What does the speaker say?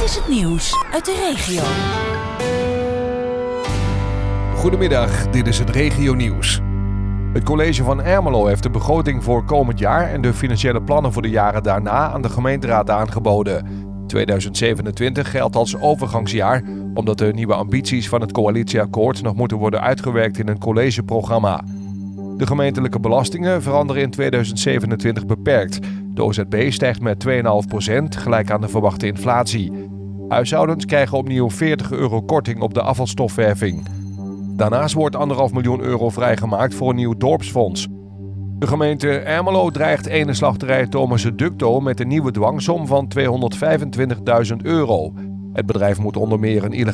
is het nieuws uit de regio. Goedemiddag, dit is het regionieuws. Het college van Ermelo heeft de begroting voor komend jaar en de financiële plannen voor de jaren daarna aan de gemeenteraad aangeboden. 2027 geldt als overgangsjaar, omdat de nieuwe ambities van het coalitieakkoord nog moeten worden uitgewerkt in een collegeprogramma. De gemeentelijke belastingen veranderen in 2027 beperkt. De OZB stijgt met 2,5%, gelijk aan de verwachte inflatie. Huishoudens krijgen opnieuw €40 korting op de afvalstofheffing. Daarnaast wordt €1,5 miljoen vrijgemaakt voor een nieuw dorpsfonds. De gemeente Ermelo dreigt ene slachterij Thomas Ducto met een nieuwe dwangsom van €225.000. Het bedrijf moet onder meer een illegale